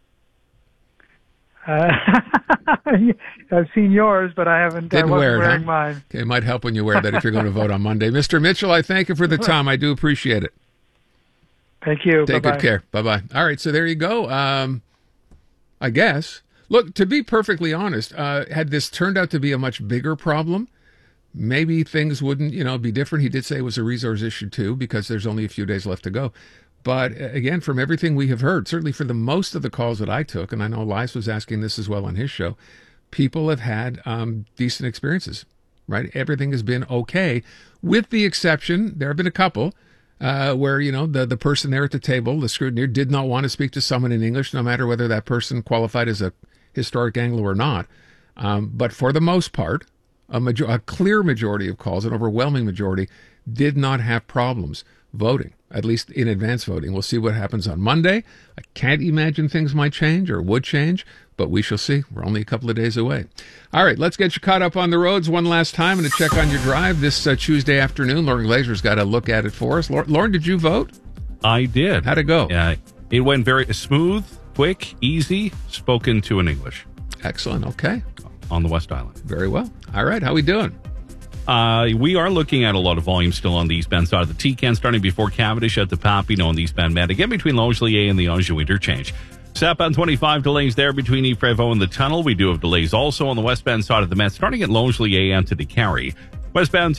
Uh, I've seen yours, but I haven't. Didn't I wasn't wear it, wearing huh? mine. Okay, it might help when you wear that if you're going to vote on Monday. Mister Mitchell, I thank you for the time. I do appreciate it. Thank you. Take Bye-bye. good care. Bye-bye. All right, so there you go. Um, I guess. Look, to be perfectly honest, uh, had this turned out to be a much bigger problem, maybe things wouldn't, you know, be different. He did say it was a resource issue too, because there's only a few days left to go. But again, from everything we have heard, certainly for the most of the calls that I took, and I know Elias was asking this as well on his show, people have had um, decent experiences, right? Everything has been okay, with the exception, there have been a couple uh, where, you know, the, the person there at the table, the scrutineer, did not want to speak to someone in English, no matter whether that person qualified as a historic Anglo or not. Um, but for the most part, a, major- a clear majority of calls, an overwhelming majority, did not have problems voting, at least in advance voting. We'll see what happens on Monday. I can't imagine things might change or would change, but we shall see. We're only a couple of days away. All right, let's get you caught up on the roads one last time and to check on your drive this uh, Tuesday afternoon. Lauren Glazer's got a look at it for us. Lauren, did you vote? I did. How'd it go? Yeah, it went very smooth, quick, easy, spoken to in English. Excellent. Okay. On the West Island. Very well. All right, how we doing? Uh, we are looking at a lot of volume still on the eastbound side of the T C A N, starting before Cavendish at the Papineau on the eastbound Med. Again, between Longellier and the Anjou interchange. Southbound twenty-five delays there between Yves-Prévost and the tunnel. We do have delays also on the westbound side of the Met, starting at Longellier and to the Carry. Westbound